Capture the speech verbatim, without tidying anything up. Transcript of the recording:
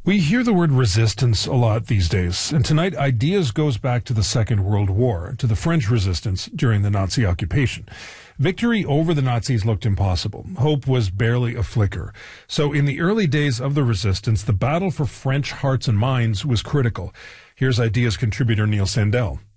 We hear the word resistance a lot these days, and tonight Ideas goes back to the Second World War, to the French resistance during the Nazi occupation. Victory over the Nazis looked impossible. Hope was barely a flicker. So in the early days of the resistance, the battle for French hearts and minds was critical. Here's Ideas contributor Neil Sandell.